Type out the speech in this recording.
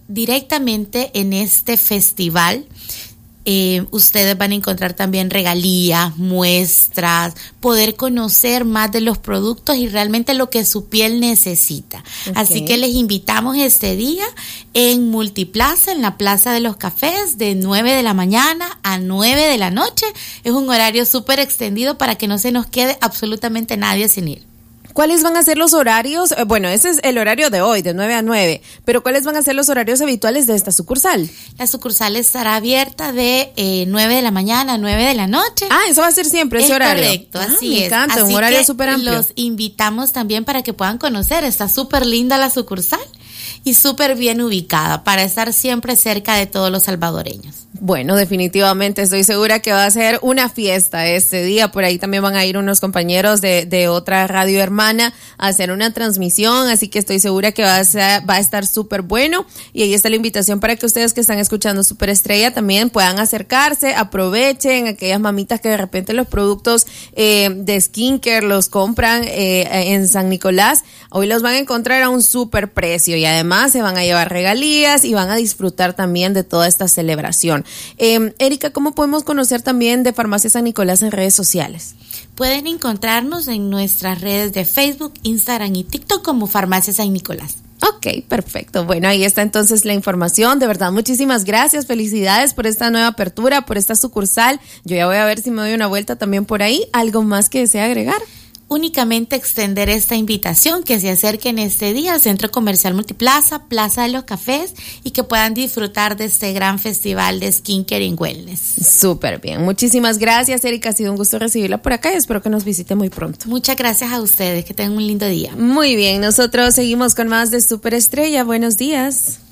directamente en este festival. Ustedes van a encontrar también regalías, muestras, poder conocer más de los productos y realmente lo que su piel necesita. Okay. Así que les invitamos este día en Multiplaza, en la Plaza de los Cafés, de 9 de la mañana a 9 de la noche. Es un horario súper extendido para que no se nos quede absolutamente nadie sin ir. ¿Cuáles van a ser los horarios? Bueno, ese es el horario de hoy, de 9 a 9, pero ¿cuáles van a ser los horarios habituales de esta sucursal? La sucursal estará abierta de 9 de la mañana a 9 de la noche. Ah, eso va a ser siempre ese horario. Correcto, así es. Me encanta, así un horario súper amplio. Los invitamos también para que puedan conocer, está súper linda la sucursal y súper bien ubicada para estar siempre cerca de todos los salvadoreños. Bueno, definitivamente estoy segura que va a ser una fiesta este día. Por ahí también van a ir unos compañeros de otra radio hermana a hacer una transmisión, así que estoy segura que va a estar súper bueno. Y ahí está la invitación para que ustedes que están escuchando Superestrella también puedan acercarse, aprovechen aquellas mamitas que de repente los productos de skincare los compran en San Nicolás. Hoy los van a encontrar a un súper precio y además se van a llevar regalías y van a disfrutar también de toda esta celebración. Erika, ¿cómo podemos conocer también de Farmacia San Nicolás en redes sociales? Pueden encontrarnos en nuestras redes de Facebook, Instagram y TikTok como Farmacia San Nicolás. Ok, perfecto. Bueno, ahí está entonces la información. De verdad, muchísimas gracias. Felicidades por esta nueva apertura, por esta sucursal. Yo ya voy a ver si me doy una vuelta también por ahí. ¿Algo más que desea agregar? Únicamente extender esta invitación, que se acerquen este día al Centro Comercial Multiplaza, Plaza de los Cafés y que puedan disfrutar de este gran festival de Skincare and Wellness. Súper bien. Muchísimas gracias, Erika. Ha sido un gusto recibirla por acá y espero que nos visite muy pronto. Muchas gracias a ustedes. Que tengan un lindo día. Muy bien. Nosotros seguimos con más de Superestrella. Buenos días.